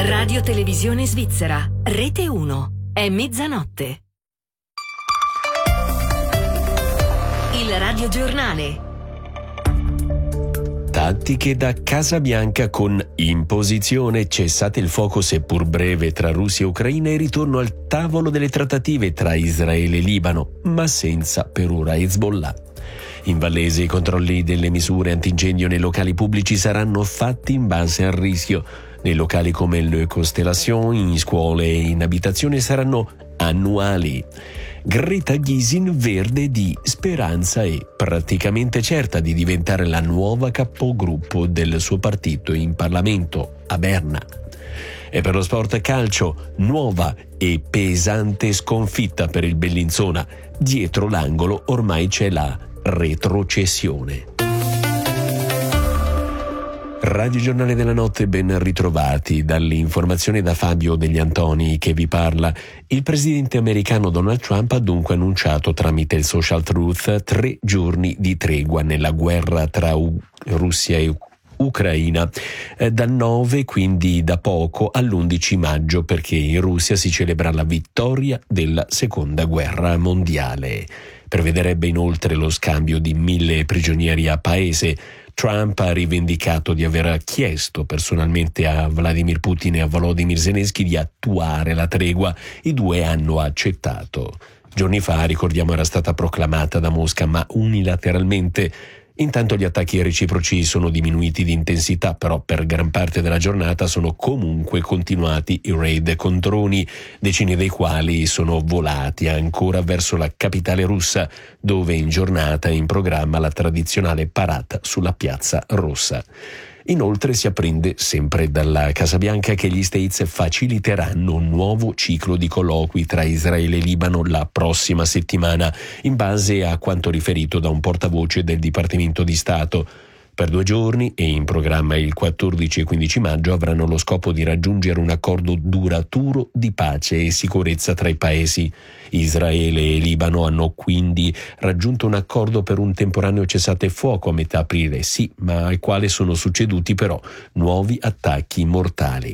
Radio Televisione Svizzera, Rete 1, è mezzanotte. Il radiogiornale. Tattiche da Casa Bianca con imposizione, cessate il fuoco seppur breve tra Russia e Ucraina e ritorno al tavolo delle trattative tra Israele e Libano, ma senza per ora Hezbollah. In Vallese i controlli delle misure antincendio nei locali pubblici saranno fatti in base al rischio. Nei locali come Le Constellation, in scuole e in abitazione saranno annuali. Greta Gysin verde di speranza e praticamente certa di diventare la nuova capogruppo del suo partito in Parlamento a Berna. E per lo sport calcio, nuova e pesante sconfitta per il Bellinzona. Dietro l'angolo ormai c'è la retrocessione. Radio Giornale della Notte, ben ritrovati. Dall'informazione da Fabio Degli Antoni che vi parla. Il presidente americano Donald Trump ha dunque annunciato tramite il social truth 3 giorni di tregua nella guerra tra Russia e Ucraina, dal 9, quindi da poco, all'11 maggio, perché in Russia si celebra la vittoria della seconda guerra mondiale. Prevederebbe inoltre lo scambio di 1.000 prigionieri a paese. Trump ha rivendicato di aver chiesto personalmente a Vladimir Putin e a Volodymyr Zelensky di attuare la tregua. I due hanno accettato. Giorni fa, ricordiamo, era stata proclamata da Mosca, ma unilateralmente. Intanto gli attacchi reciproci sono diminuiti di intensità, però per gran parte della giornata sono comunque continuati i raid con droni, decine dei quali sono volati ancora verso la capitale russa, dove in giornata è in programma la tradizionale parata sulla Piazza Rossa. Inoltre si apprende sempre dalla Casa Bianca che gli States faciliteranno un nuovo ciclo di colloqui tra Israele e Libano la prossima settimana, in base a quanto riferito da un portavoce del Dipartimento di Stato. Per 2 giorni e in programma il 14 e 15 maggio avranno lo scopo di raggiungere un accordo duraturo di pace e sicurezza tra i paesi. Israele e Libano hanno quindi raggiunto un accordo per un temporaneo cessate il fuoco a metà aprile, sì, ma al quale sono succeduti però nuovi attacchi mortali.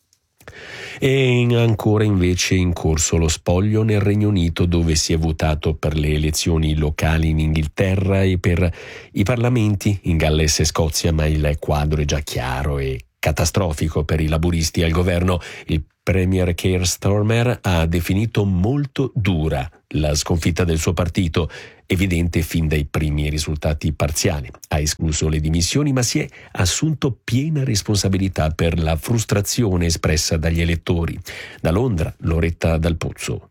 E ancora invece in corso lo spoglio nel Regno Unito, dove si è votato per le elezioni locali in Inghilterra e per i parlamenti in Galles e Scozia, ma il quadro è già chiaro e catastrofico per i laburisti al governo. Il premier Keir Starmer ha definito molto dura la sconfitta del suo partito, evidente fin dai primi risultati parziali. Ha escluso le dimissioni, ma si è assunto piena responsabilità per la frustrazione espressa dagli elettori. Da Londra, Loretta Dal Pozzo.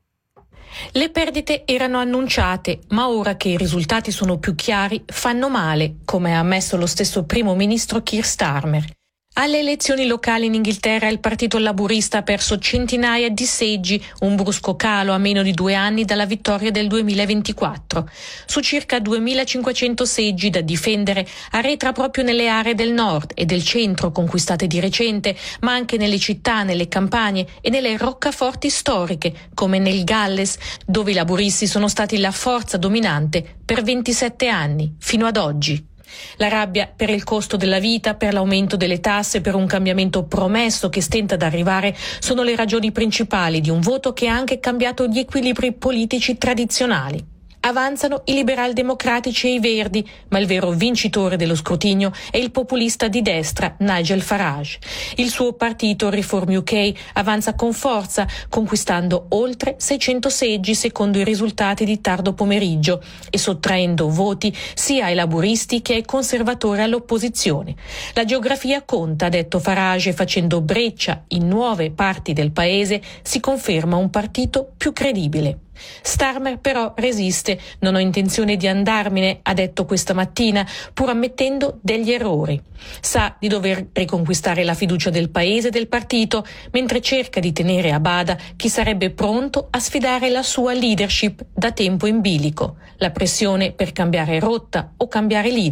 Le perdite erano annunciate, ma ora che i risultati sono più chiari, fanno male, come ha ammesso lo stesso primo ministro Keir Starmer. Alle elezioni locali in Inghilterra il partito laburista ha perso centinaia di seggi, un brusco calo a meno di 2 anni dalla vittoria del 2024. Su circa 2.500 seggi da difendere arretra proprio nelle aree del nord e del centro conquistate di recente, ma anche nelle città, nelle campagne e nelle roccaforti storiche, come nel Galles, dove i laburisti sono stati la forza dominante per 27 anni, fino ad oggi. La rabbia per il costo della vita, per l'aumento delle tasse, per un cambiamento promesso che stenta ad arrivare sono le ragioni principali di un voto che ha anche cambiato gli equilibri politici tradizionali. Avanzano i liberal-democratici e i verdi, ma il vero vincitore dello scrutinio è il populista di destra Nigel Farage. Il suo partito Reform UK avanza con forza, conquistando oltre 600 seggi secondo i risultati di tardo pomeriggio e sottraendo voti sia ai laburisti che ai conservatori all'opposizione. La geografia conta, ha detto Farage, facendo breccia in nuove parti del paese si conferma un partito più credibile. Starmer però resiste, non ho intenzione di andarmene, ha detto questa mattina, pur ammettendo degli errori. Sa di dover riconquistare la fiducia del paese e del partito, mentre cerca di tenere a bada chi sarebbe pronto a sfidare la sua leadership da tempo in bilico. La pressione per cambiare rotta o cambiare leader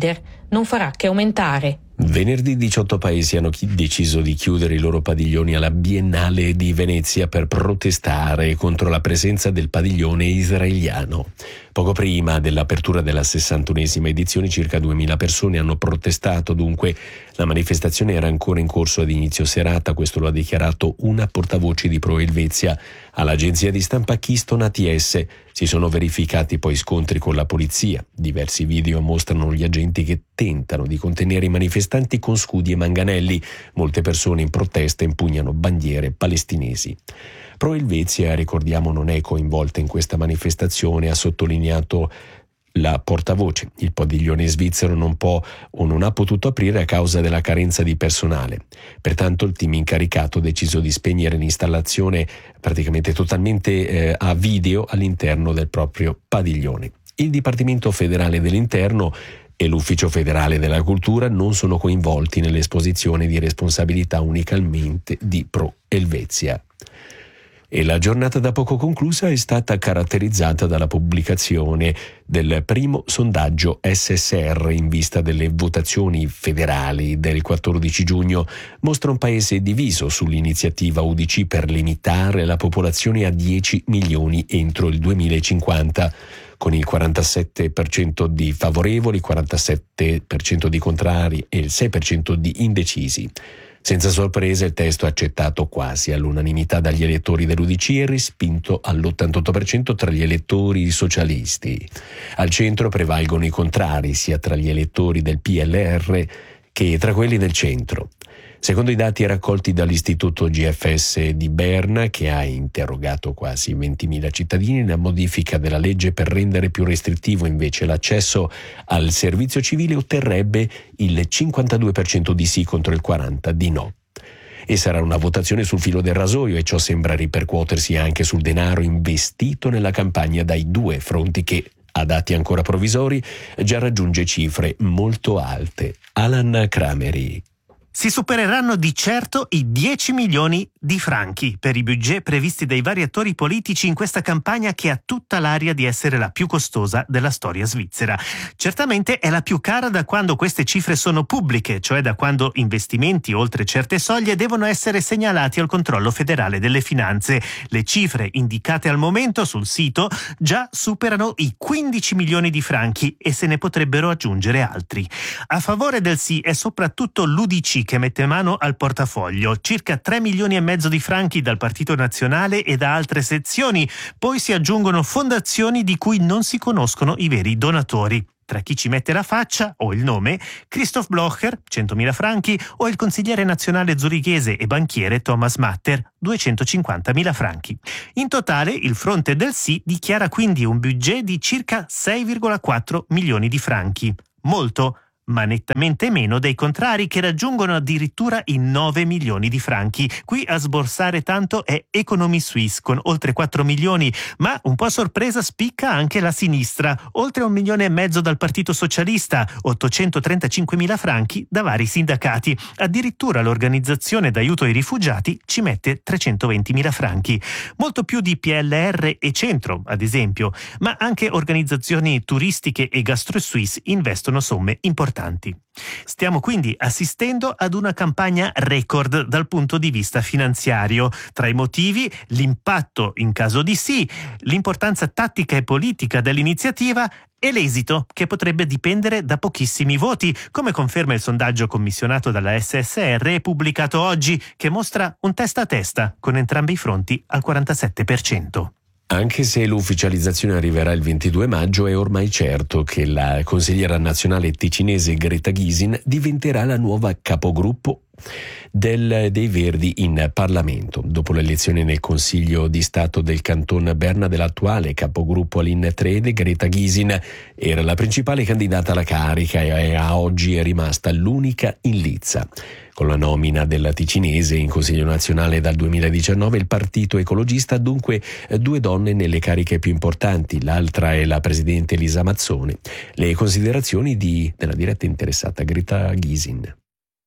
non farà che aumentare. Venerdì 18 paesi hanno deciso di chiudere i loro padiglioni alla Biennale di Venezia per protestare contro la presenza del padiglione israeliano. Poco prima dell'apertura della 61esima edizione circa 2000 persone hanno protestato, dunque la manifestazione era ancora in corso ad inizio serata, questo lo ha dichiarato una portavoce di Pro Helvezia all'agenzia di stampa Keystone ATS. Si sono verificati poi scontri con la polizia. Diversi video mostrano gli agenti che tentano di contenere i manifestanti con scudi e manganelli. Molte persone in protesta impugnano bandiere palestinesi. Pro Helvezia, ricordiamo, non è coinvolta in questa manifestazione, ha sottolineato la portavoce. Il padiglione svizzero non può o non ha potuto aprire a causa della carenza di personale. Pertanto il team incaricato ha deciso di spegnere l'installazione praticamente totalmente a video all'interno del proprio padiglione. Il Dipartimento federale dell'Interno e l'Ufficio federale della cultura non sono coinvolti nell'esposizione di responsabilità unicamente di Pro Helvezia. E la giornata da poco conclusa è stata caratterizzata dalla pubblicazione del primo sondaggio SSR in vista delle votazioni federali del 14 giugno. Mostra un paese diviso sull'iniziativa UDC per limitare la popolazione a 10 milioni entro il 2050, con il 47% di favorevoli, il 47% di contrari e il 6% di indecisi. Senza sorprese il testo è accettato quasi all'unanimità dagli elettori dell'UDC e respinto all'88% tra gli elettori socialisti. Al centro prevalgono i contrari sia tra gli elettori del PLR che tra quelli del centro. Secondo i dati raccolti dall'Istituto GFS di Berna, che ha interrogato quasi 20.000 cittadini, la modifica della legge per rendere più restrittivo invece l'accesso al servizio civile otterrebbe il 52% di sì contro il 40% di no. E sarà una votazione sul filo del rasoio e ciò sembra ripercuotersi anche sul denaro investito nella campagna dai due fronti che, a dati ancora provvisori, già raggiunge cifre molto alte. Alan Crameri. Si supereranno di certo i 10 milioni di franchi per i budget previsti dai vari attori politici in questa campagna che ha tutta l'aria di essere la più costosa della storia svizzera. Certamente è la più cara da quando queste cifre sono pubbliche, cioè da quando investimenti oltre certe soglie devono essere segnalati al controllo federale delle finanze. Le cifre indicate al momento sul sito già superano i 15 milioni di franchi e se ne potrebbero aggiungere altri. A favore del sì è soprattutto l'UDC che mette mano al portafoglio, circa 3 milioni e mezzo di franchi dal Partito Nazionale e da altre sezioni, poi si aggiungono fondazioni di cui non si conoscono i veri donatori. Tra chi ci mette la faccia o il nome, Christoph Blocher, 100.000 franchi, o il consigliere nazionale zurichese e banchiere Thomas Matter, 250.000 franchi. In totale, il fronte del sì dichiara quindi un budget di circa 6,4 milioni di franchi. Molto, ma nettamente meno dei contrari che raggiungono addirittura i 9 milioni di franchi. Qui a sborsare tanto è Economy Suisse con oltre 4 milioni, ma un po' a sorpresa spicca anche la sinistra, oltre 1,5 milioni dal Partito Socialista, 835.000 franchi da vari sindacati. Addirittura l'organizzazione d'aiuto ai rifugiati ci mette 320.000 franchi. Molto più di PLR e Centro, ad esempio, ma anche organizzazioni turistiche e Gastro Suisse investono somme importanti. Stiamo quindi assistendo ad una campagna record dal punto di vista finanziario. Tra i motivi, l'impatto in caso di sì, l'importanza tattica e politica dell'iniziativa e l'esito, che potrebbe dipendere da pochissimi voti, come conferma il sondaggio commissionato dalla SSR e pubblicato oggi, che mostra un testa a testa con entrambi i fronti al 47%. Anche se l'ufficializzazione arriverà il 22 maggio, è ormai certo che la consigliera nazionale ticinese Greta Gysin diventerà la nuova capogruppo dei Verdi in Parlamento. Dopo l'elezione nel Consiglio di Stato del Canton Berna dell'attuale capogruppo Aline Trede, Greta Gysin era la principale candidata alla carica e a oggi è rimasta l'unica in lizza. Con la nomina della ticinese in Consiglio nazionale dal 2019, il Partito Ecologista ha dunque 2 donne nelle cariche più importanti, l'altra è la presidente Elisa Mazzone. Le considerazioni della diretta interessata Greta Gysin.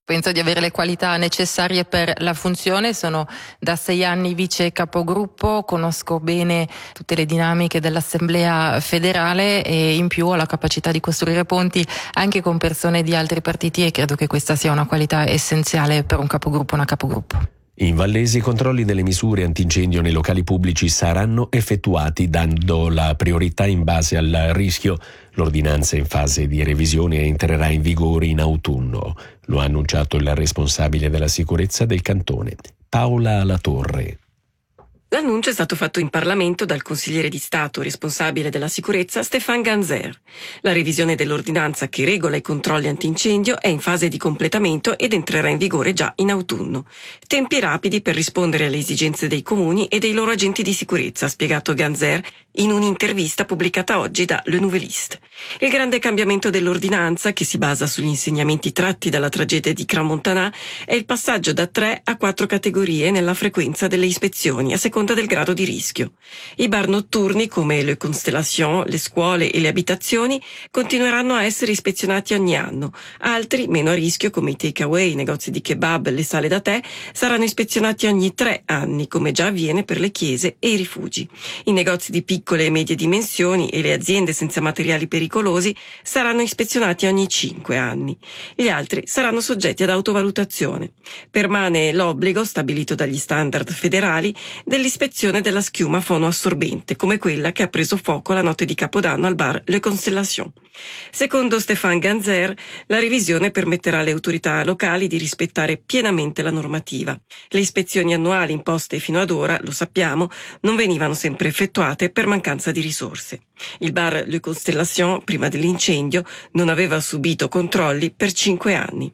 Penso di avere le qualità necessarie per la funzione, sono da 6 anni vice capogruppo, conosco bene tutte le dinamiche dell'Assemblea federale e in più ho la capacità di costruire ponti anche con persone di altri partiti e credo che questa sia una qualità essenziale per un capogruppo, una capogruppo. In Vallese i controlli delle misure antincendio nei locali pubblici saranno effettuati dando la priorità in base al rischio. L'ordinanza è in fase di revisione e entrerà in vigore in autunno. Lo ha annunciato il responsabile della sicurezza del cantone, Paola Latorre. L'annuncio è stato fatto in Parlamento dal consigliere di Stato responsabile della sicurezza Stéphane Ganzer. La revisione dell'ordinanza che regola i controlli antincendio è in fase di completamento ed entrerà in vigore già in autunno. Tempi rapidi per rispondere alle esigenze dei comuni e dei loro agenti di sicurezza, ha spiegato Ganzer in un'intervista pubblicata oggi da Le Nouvelliste. Il grande cambiamento dell'ordinanza, che si basa sugli insegnamenti tratti dalla tragedia di Crans-Montana, è il passaggio da 3 a 4 categorie nella frequenza delle ispezioni a seconda del grado di rischio. I bar notturni come le Constellation, le scuole e le abitazioni continueranno a essere ispezionati ogni anno. Altri, meno a rischio, come i takeaway, i negozi di kebab, le sale da tè, saranno ispezionati ogni 3 anni, come già avviene per le chiese e i rifugi. I negozi di piccole e medie dimensioni e le aziende senza materiali pericolosi saranno ispezionati ogni 5 anni. Gli altri saranno soggetti ad autovalutazione. Permane l'obbligo, stabilito dagli standard federali, dell'ispezione della schiuma fonoassorbente, come quella che ha preso fuoco la notte di Capodanno al bar Le Constellation. Secondo Stéphane Ganzer, la revisione permetterà alle autorità locali di rispettare pienamente la normativa. Le ispezioni annuali imposte fino ad ora, lo sappiamo, non venivano sempre effettuate per mancanza di risorse. Il bar Le Constellation, prima dell'incendio, non aveva subito controlli per 5 anni.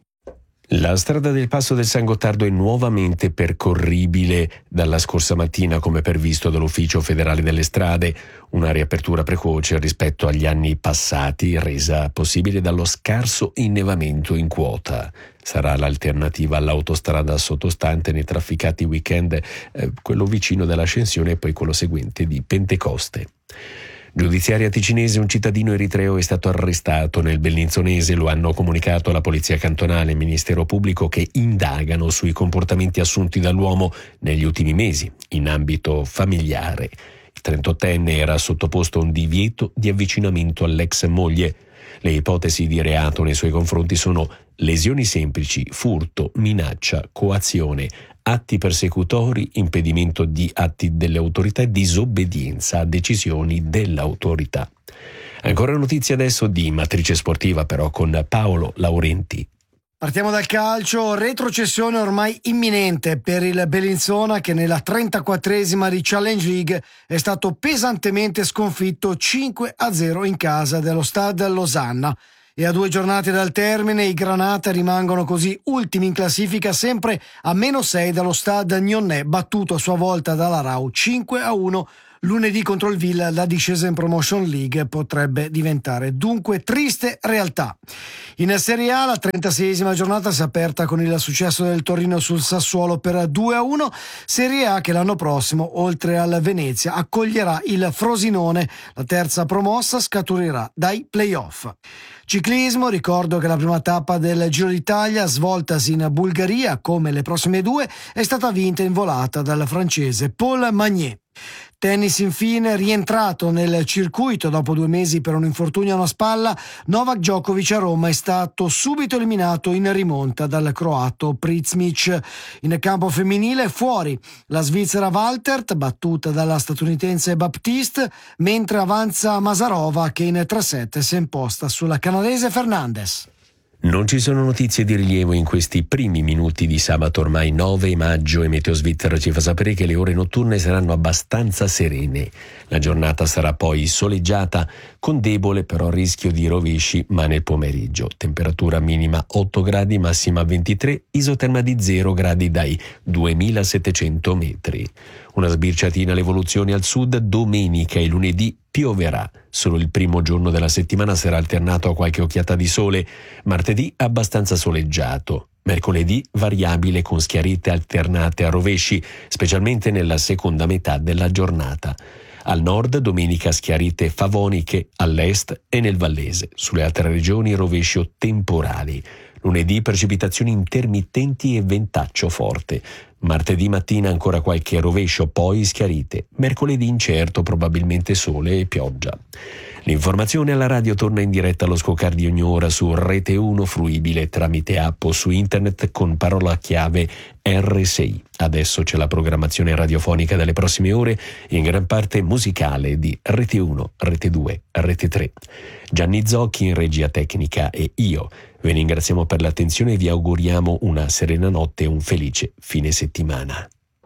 La strada del Passo del San Gottardo è nuovamente percorribile dalla scorsa mattina come previsto dall'Ufficio federale delle strade, una riapertura precoce rispetto agli anni passati resa possibile dallo scarso innevamento in quota. Sarà l'alternativa all'autostrada sottostante nei trafficati weekend, quello vicino dell'Ascensione e poi quello seguente di Pentecoste. Giudiziaria ticinese, un cittadino eritreo è stato arrestato nel Bellinzonese, lo hanno comunicato la Polizia Cantonale e il Ministero Pubblico che indagano sui comportamenti assunti dall'uomo negli ultimi mesi in ambito familiare. Il 38enne era sottoposto a un divieto di avvicinamento all'ex moglie. Le ipotesi di reato nei suoi confronti sono lesioni semplici, furto, minaccia, coazione, atti persecutori, impedimento di atti delle autorità e disobbedienza a decisioni dell'autorità. Ancora notizie adesso di matrice sportiva però con Paolo Laurenti. Partiamo dal calcio, retrocessione ormai imminente per il Bellinzona che nella 34esima di Challenge League è stato pesantemente sconfitto 5-0 in casa dello Stade Losanna. E a 2 giornate dal termine i Granata rimangono così ultimi in classifica sempre a -6 dallo Stade Nyonnais, battuto a sua volta dalla Rau 5-1 lunedì contro il Villa. La discesa in Promotion League potrebbe diventare dunque triste realtà. In Serie A la 36esima giornata si è aperta con il successo del Torino sul Sassuolo per 2-1, Serie A che l'anno prossimo oltre al Venezia accoglierà il Frosinone, la terza promossa scaturirà dai play-off. Ciclismo, ricordo che la prima tappa del Giro d'Italia, svoltasi in Bulgaria come le prossime 2, è stata vinta in volata dal francese Paul Magnier. Tennis infine, rientrato nel circuito dopo 2 mesi per un infortunio a una spalla, Novak Djokovic a Roma è stato subito eliminato in rimonta dal croato Prizmic. In campo femminile fuori la svizzera Waltert, battuta dalla statunitense Baptiste, mentre avanza Masarova che in 3-7 si è imposta sulla canadese Fernandez. Non ci sono notizie di rilievo in questi primi minuti di sabato ormai 9 maggio e Meteo Svizzera ci fa sapere che le ore notturne saranno abbastanza serene. La giornata sarà poi soleggiata con debole però rischio di rovesci ma nel pomeriggio. Temperatura minima 8 gradi, massima 23, isoterma di 0 gradi dai 2700 metri. Una sbirciatina alle evoluzioni al sud, domenica e lunedì pioverà. Solo il primo giorno della settimana sarà alternato a qualche occhiata di sole. Martedì abbastanza soleggiato. Mercoledì variabile con schiarite alternate a rovesci, specialmente nella seconda metà della giornata. Al nord domenica schiarite favoniche all'est e nel Vallese. Sulle altre regioni rovescio temporali. Lunedì precipitazioni intermittenti e ventaccio forte. Martedì mattina ancora qualche rovescio, poi schiarite. Mercoledì incerto, probabilmente sole e pioggia. L'informazione alla radio torna in diretta allo scoccare di ogni ora su Rete 1, fruibile tramite app o su internet con parola chiave R6. Adesso c'è la programmazione radiofonica delle prossime ore, in gran parte musicale, di Rete 1, Rete 2, Rete 3. Gianni Zocchi in regia tecnica e io. Vi ringraziamo per l'attenzione e vi auguriamo una serena notte e un felice fine settimana.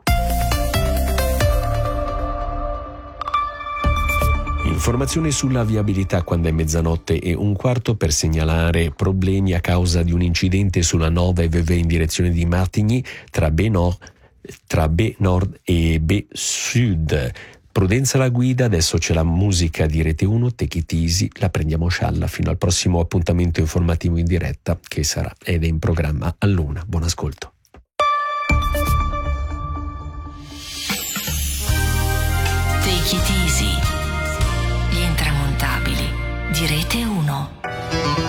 Informazione sulla viabilità quando è 00:15 per segnalare problemi a causa di un incidente sulla 9 VV in direzione di Martigny tra B Nord e B Sud. Prudenza alla guida, adesso c'è la musica di Rete 1, Take It Easy, la prendiamo scialla fino al prossimo appuntamento informativo in diretta che sarà ed è in programma all'1. Buon ascolto. Take It Easy, gli intramontabili di Rete 1.